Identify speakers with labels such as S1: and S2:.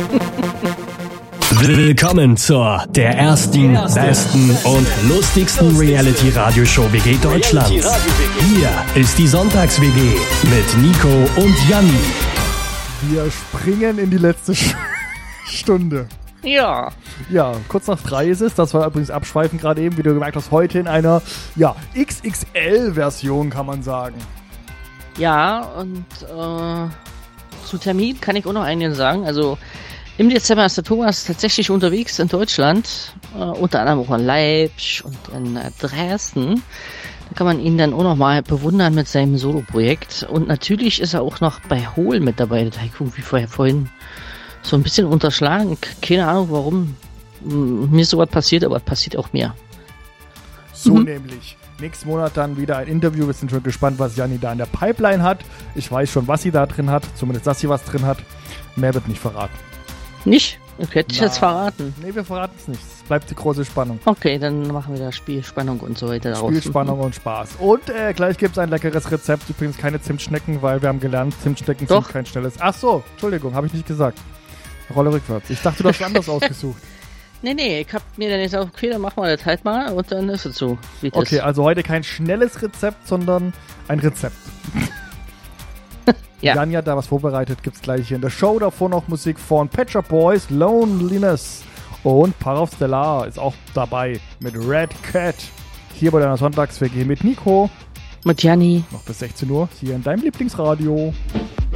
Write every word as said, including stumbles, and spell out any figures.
S1: Willkommen zur der ersten, besten und lustigsten Reality-Radioshow W G Deutschlands. Hier ist die Sonntags-W G mit Nico und Janni.
S2: Wir springen in die letzte Stunde.
S3: Ja.
S2: Ja, kurz nach drei ist es. Das war übrigens abschweifen gerade eben, wie du gemerkt hast, heute in einer ja, X X L-Version, kann man sagen.
S3: Ja, und äh, zu Termin kann ich auch noch einiges sagen. Also im Dezember ist der Thomas tatsächlich unterwegs in Deutschland, äh, unter anderem auch in Leipzig und in äh, Dresden. Da kann man ihn dann auch noch mal bewundern mit seinem Solo-Projekt. Und natürlich ist er auch noch bei Hol mit dabei. Das habe ich irgendwie vorher vorhin so ein bisschen unterschlagen. Keine Ahnung, warum mir sowas passiert, aber es passiert auch mir.
S2: So
S3: mhm.
S2: nämlich. Nächsten Monat dann wieder ein Interview. Wir sind schon gespannt, was Janni da in der Pipeline hat. Ich weiß schon, was sie da drin hat. Zumindest, dass sie was drin hat. Mehr wird nicht verraten.
S3: Nicht? Ich hätte ich jetzt verraten.
S2: Nee, wir verraten es nicht. Es bleibt die große Spannung.
S3: Okay, dann machen wir da Spielspannung und so weiter daraus.
S2: Spielspannung und Spaß. Und äh, gleich gibt es ein leckeres Rezept. Übrigens keine Zimtschnecken, weil wir haben gelernt, Zimtschnecken
S3: Doch.
S2: sind kein schnelles. Ach so, Entschuldigung, habe ich nicht gesagt. Rolle rückwärts. Ich dachte, du hast anders ausgesucht.
S3: Nee, nee, ich hab mir dann jetzt auch, okay, dann machen wir das halt mal und dann ist es so, wie es
S2: Okay,
S3: ist.
S2: also heute kein schnelles Rezept, sondern ein Rezept.
S3: Ja.
S2: Jan hat da was vorbereitet, gibt's gleich hier in der Show. Davor noch Musik von Pet Shop Boys, Loneliness und Parav Stellar ist auch dabei mit Red Cat. Hier bei deiner Sonntags-W G mit Nico.
S3: Mit Janni.
S2: Noch bis sechzehn Uhr hier in deinem Lieblingsradio.